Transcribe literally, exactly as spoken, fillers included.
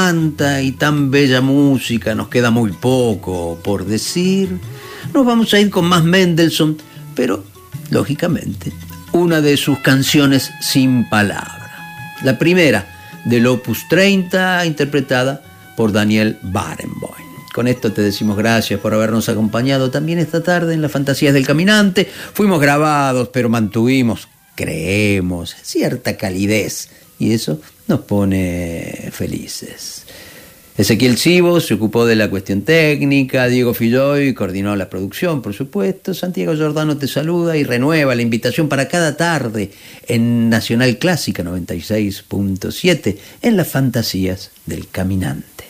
tanta y tan bella música nos queda muy poco por decir. Nos vamos a ir con más Mendelssohn, pero, lógicamente, una de sus canciones sin palabra. La primera, del Opus treinta, interpretada por Daniel Barenboim. Con esto te decimos gracias por habernos acompañado también esta tarde en las Fantasías del Caminante. Fuimos grabados, pero mantuvimos, creemos, cierta calidez, y eso nos pone felices. Ezequiel Chivo se ocupó de la cuestión técnica, Diego Filloy coordinó la producción, por supuesto. Santiago Giordano te saluda y renueva la invitación para cada tarde en Nacional Clásica noventa y seis punto siete en las Fantasías del Caminante.